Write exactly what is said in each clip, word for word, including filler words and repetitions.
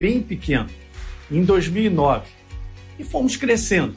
bem pequeno, em dois mil e nove, e fomos crescendo.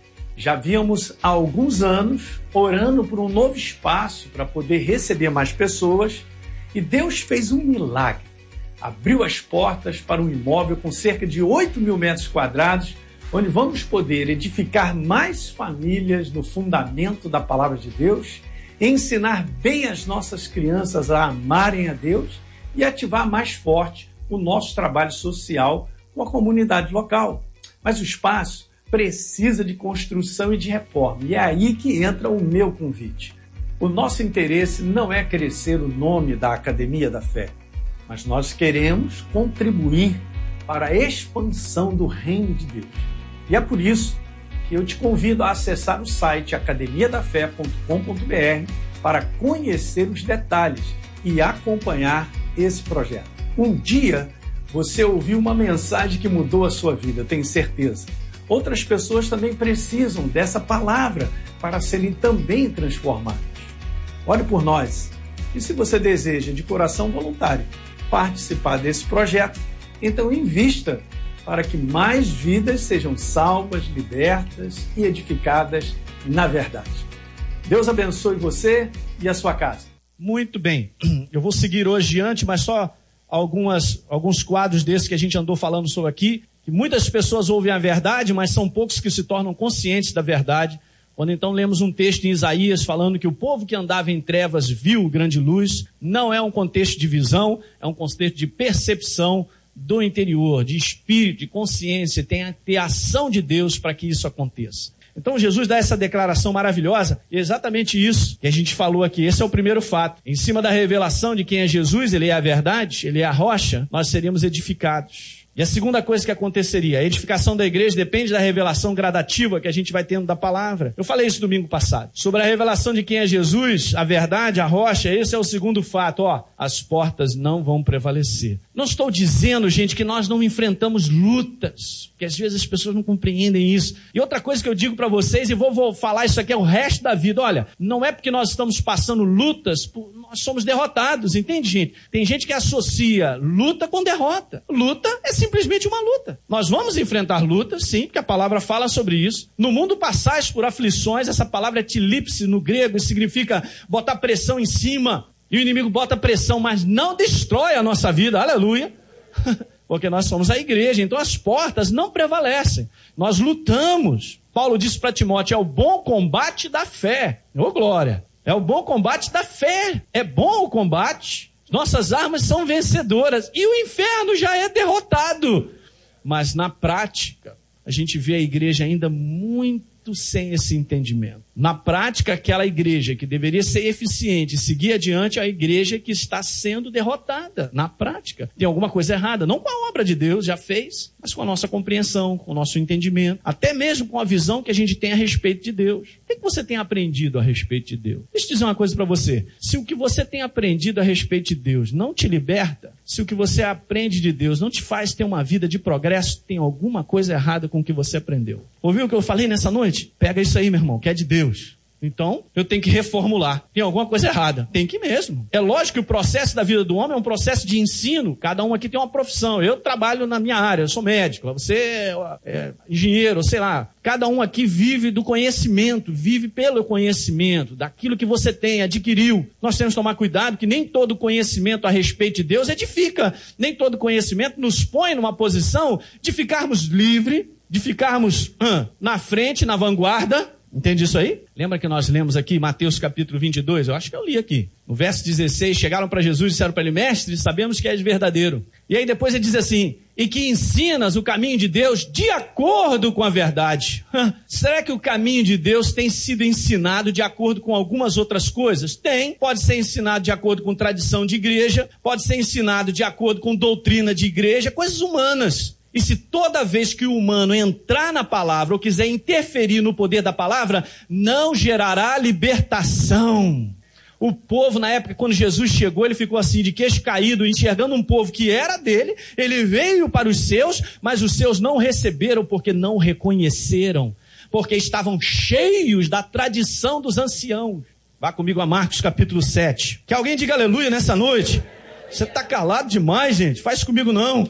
Já víamos há alguns anos orando por um novo espaço para poder receber mais pessoas, e Deus fez um milagre. Abriu as portas para um imóvel com cerca de oito mil metros quadrados, onde vamos poder edificar mais famílias no fundamento da palavra de Deus, ensinar bem as nossas crianças a amarem a Deus e ativar mais forte o nosso trabalho social com a comunidade local. Mas o espaço precisa de construção e de reforma, e é aí que entra o meu convite. O nosso interesse não é crescer o nome da Academia da Fé, mas nós queremos contribuir para a expansão do reino de Deus. E é por isso que eu te convido a acessar o site academia da fé ponto com ponto b r para conhecer os detalhes e acompanhar esse projeto. Um dia você ouviu uma mensagem que mudou a sua vida, eu tenho certeza. Outras pessoas também precisam dessa palavra para serem também transformadas. Ore por nós. E se você deseja de coração voluntário participar desse projeto, então invista para que mais vidas sejam salvas, libertas e edificadas na verdade. Deus abençoe você e a sua casa. Muito bem. Eu vou seguir hoje diante, mas só algumas, alguns quadros desses que a gente andou falando sobre aqui, que muitas pessoas ouvem a verdade, mas são poucos que se tornam conscientes da verdade. Quando então lemos um texto em Isaías falando que o povo que andava em trevas viu grande luz, não é um contexto de visão, é um contexto de percepção do interior, de espírito, de consciência, tem a ter a ação de Deus para que isso aconteça. Então Jesus dá essa declaração maravilhosa, e é exatamente isso que a gente falou aqui. Esse é o primeiro fato. Em cima da revelação de quem é Jesus, ele é a verdade, ele é a rocha, nós seríamos edificados. E a segunda coisa que aconteceria, a edificação da igreja depende da revelação gradativa que a gente vai tendo da palavra. Eu falei isso domingo passado. Sobre a revelação de quem é Jesus, a verdade, a rocha, esse é o segundo fato. Ó, as portas não vão prevalecer. Não estou dizendo, gente, que nós não enfrentamos lutas, porque às vezes as pessoas não compreendem isso. E outra coisa que eu digo para vocês, e vou, vou falar isso aqui é o resto da vida, olha, não é porque nós estamos passando lutas, por, nós somos derrotados, entende, gente? Tem gente que associa luta com derrota. Luta é simplesmente uma luta. Nós vamos enfrentar lutas, sim, porque a palavra fala sobre isso. No mundo passais por aflições, essa palavra é tilipse no grego, e significa botar pressão em cima. E o inimigo bota pressão, mas não destrói a nossa vida, aleluia, porque nós somos a igreja, então as portas não prevalecem, nós lutamos. Paulo disse para Timóteo, é o bom combate da fé, ô glória, é o bom combate da fé, é bom o combate, nossas armas são vencedoras, e o inferno já é derrotado, mas na prática, a gente vê a igreja ainda muito sem esse entendimento. Na prática, aquela igreja que deveria ser eficiente e seguir adiante é a igreja que está sendo derrotada. Na prática, tem alguma coisa errada, não com a obra de Deus, já fez, mas com a nossa compreensão, com o nosso entendimento, até mesmo com a visão que a gente tem a respeito de Deus. O que você tem aprendido a respeito de Deus? Deixa eu dizer uma coisa para você. Se o que você tem aprendido a respeito de Deus não te liberta, se o que você aprende de Deus não te faz ter uma vida de progresso, tem alguma coisa errada com o que você aprendeu. Ouviu o que eu falei nessa noite? Pega isso aí, meu irmão, que é de Deus. Então, eu tenho que reformular. Tem alguma coisa errada? Tem que mesmo. É lógico que o processo da vida do homem é um processo de ensino. Cada um aqui tem uma profissão. Eu trabalho na minha área, eu sou médico. Você é, é engenheiro, sei lá. Cada um aqui vive do conhecimento, vive pelo conhecimento, daquilo que você tem, adquiriu. Nós temos que tomar cuidado que nem todo conhecimento a respeito de Deus edifica. Nem todo conhecimento nos põe numa posição de ficarmos livres, de ficarmos hum, na frente, na vanguarda. Entende isso aí? Lembra que nós lemos aqui Mateus capítulo vinte e dois? Eu acho que eu li aqui. No verso dezesseis, chegaram para Jesus e disseram para ele, mestre, sabemos que és verdadeiro. E aí depois ele diz assim, e que ensinas o caminho de Deus de acordo com a verdade. Será que o caminho de Deus tem sido ensinado de acordo com algumas outras coisas? Tem. Pode ser ensinado de acordo com tradição de igreja, pode ser ensinado de acordo com doutrina de igreja, coisas humanas. E se toda vez que o humano entrar na palavra ou quiser interferir no poder da palavra, não gerará libertação. O povo, na época, quando Jesus chegou, ele ficou assim, de queixo caído, enxergando um povo que era dele. Ele veio para os seus, mas os seus não receberam porque não reconheceram. Porque estavam cheios da tradição dos anciãos. Vá comigo a Marcos capítulo sete. Que alguém diga aleluia nessa noite. Você está calado demais, gente. Faz comigo não.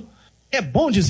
É bom dizer